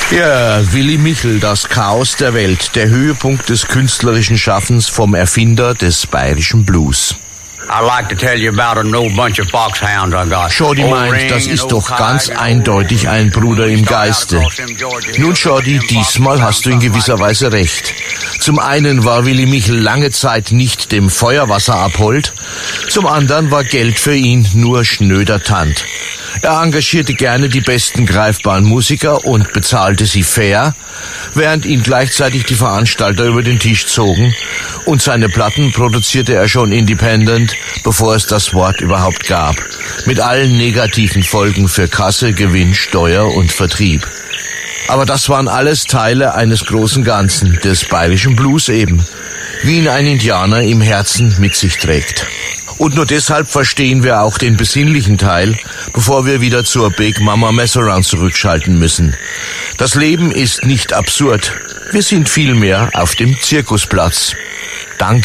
Ja, Willy Michl, das Chaos der Welt, der Höhepunkt des künstlerischen Schaffens vom Erfinder des bayerischen Blues. Shorty meint, das ist doch ganz eindeutig ein Bruder im Geiste. Nun, Shorty, diesmal hast du in gewisser Weise recht. Zum einen war Willy Michl lange Zeit nicht dem Feuerwasser abhold, zum anderen war Geld für ihn nur schnöder Tand. Er engagierte gerne die besten greifbaren Musiker und bezahlte sie fair, während ihn gleichzeitig die Veranstalter über den Tisch zogen, und seine Platten produzierte er schon independent, bevor es das Wort überhaupt gab, mit allen negativen Folgen für Kasse, Gewinn, Steuer und Vertrieb. Aber das waren alles Teile eines großen Ganzen, des bayerischen Blues eben, wie ihn ein Indianer im Herzen mit sich trägt. Und nur deshalb verstehen wir auch den besinnlichen Teil, bevor wir wieder zur Big Mama Messaround zurückschalten müssen. Das Leben ist nicht absurd. Wir sind vielmehr auf dem Zirkusplatz. Danke.